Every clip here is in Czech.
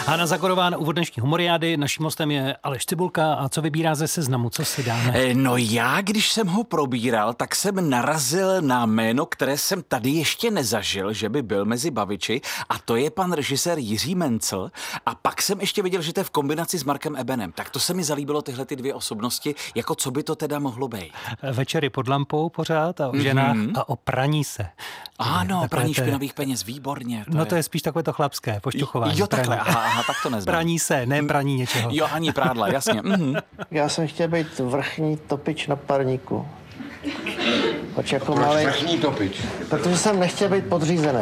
Hana Zagorová u dnešní humoriády. Naším hostem je Aleš Cibulka. A co vybírá ze seznamu? Co si dáme? No já, když jsem ho probíral, tak jsem narazil na jméno, které jsem tady ještě nezažil, že by byl mezi baviči, a to je pan režisér Jiří Mencl. A pak jsem ještě viděl, že to je v kombinaci s Markem Ebenem. Tak to se mi zalíbilo, tyhle ty dvě osobnosti, jako co by to teda mohlo být. Večery pod lampou pořád a o ženách a o praní se. Ano, praní špinavých peněz, výborně. To je spíš takové to chlapské, pošťuchování. Jo, takhle, aha, tak to neznám. Praní se, ne praní něčeho. Jo, ani prádla, jasně. Já jsem chtěl být vrchní topič na parníku. Proč vrchní topič? Protože jsem nechtěl být podřízený.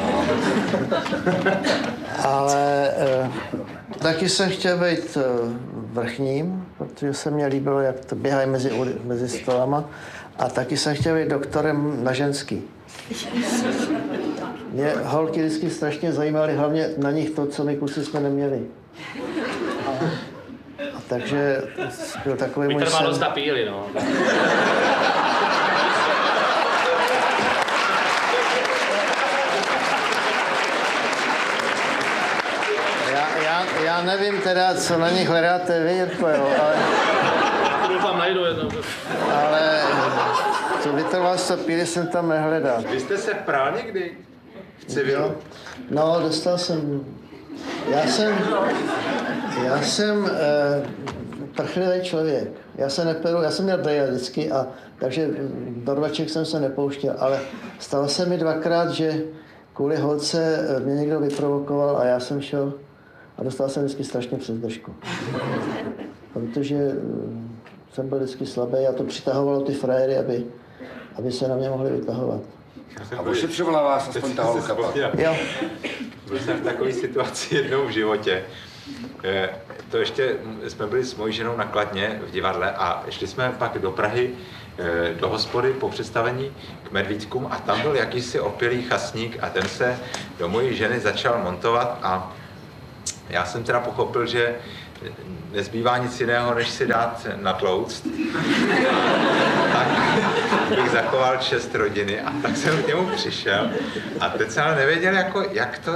Ale taky jsem chtěl být vrchním, protože se mně líbilo, jak to běhají mezi stolama. A taky jsem chtěl být doktorem na ženský. Mě holky vždycky strašně zajímaly, hlavně na nich to, co my kluci jsme neměli. A takže byl takový můj sen. Vytrvalost a píly, no. Já nevím teda, co na nich hledáte vy, Jirko, jo, ale... Doufám, najdu jednou. Ale co vytrvalost a píly jsem tam nehledal. Vy jste se prál někdy v civilu? No, dostal jsem... Já jsem prchlivý člověk. Já se neperu, já jsem měl brejle vždycky, a takže do rvaček jsem se nepouštěl, ale stalo se mi dvakrát, že kvůli holce mě někdo vyprovokoval a já jsem šel a dostal jsem vždycky strašně přes držku. Protože jsem byl vždycky slabý a to přitahovalo ty frajery, aby se na mě mohli vytahovat. A ošetřovala vás aspoň ta holka pak? Jo. Byl jsem v takové situaci jednou v životě. To ještě jsme byli s mojí ženou na Kladně v divadle a šli jsme pak do Prahy do hospody po představení k Medvídkům a tam byl jakýsi opilý chasník a ten se do mojí ženy začal montovat a já jsem teda pochopil, že nezbývá nic jiného, než si dát natlouct. Tak bych zachoval čest rodiny a tak jsem k němu přišel a teď jsem ale nevěděl, jak to